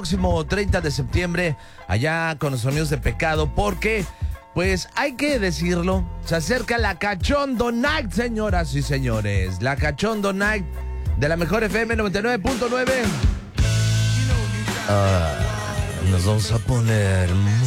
próximo 30 de septiembre allá con los amigos de Pecado, porque pues hay que decirlo, se acerca la Cachondo Night, señoras y señores, la Cachondo Night de la mejor FM 99.9. Nos vamos a poner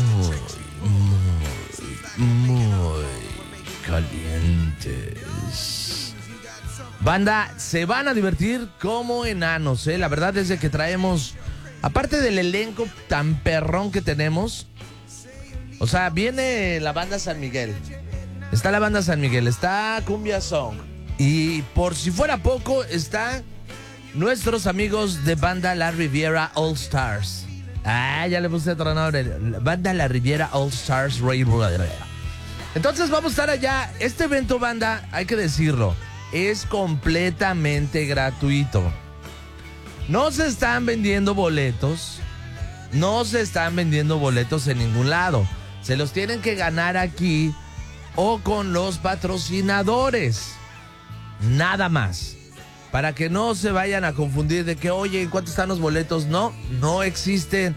muy calientes. Banda, se van a divertir como enanos, La verdad es de que traemos, aparte del elenco tan perrón que tenemos, o sea, viene la banda San Miguel. Está la banda San Miguel, está Cumbia Song. Y por si fuera poco, está nuestros amigos de banda La Riviera All Stars. Ya le puse otro nombre. Banda La Riviera All Stars Rainbow. Entonces vamos a estar allá. Este evento, banda, hay que decirlo, es completamente gratuito. No se están vendiendo boletos. No se están vendiendo boletos en ningún lado. Se los tienen que ganar aquí o con los patrocinadores. Nada más. Para que no se vayan a confundir de que, oye, ¿en cuánto están los boletos? No existen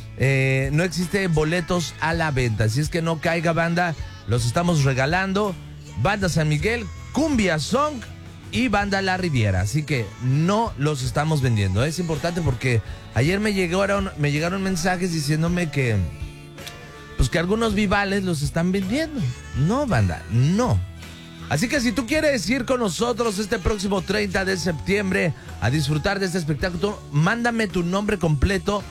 boletos a la venta. Si es que no caiga, banda, los estamos regalando. Banda San Miguel, Cumbia Song y Banda La Riviera. Así que no los estamos vendiendo. Es importante porque ayer me llegaron mensajes diciéndome que pues que algunos vivales los están vendiendo. No, banda, no. Así que si tú quieres ir con nosotros este próximo 30 de septiembre a disfrutar de este espectáculo, mándame tu nombre completo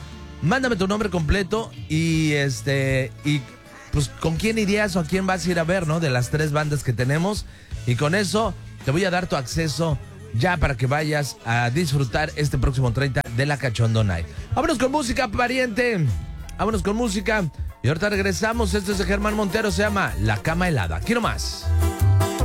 y pues con quién irías o a quién vas a ir a ver, ¿no? De las 3 bandas que tenemos, y con eso te voy a dar tu acceso ya para que vayas a disfrutar este próximo 30 de la Cachondo Night. Vámonos con música, pariente. Vámonos con música. Y ahorita regresamos. Esto es de Germán Montero, se llama La Cama Helada. Quiero más.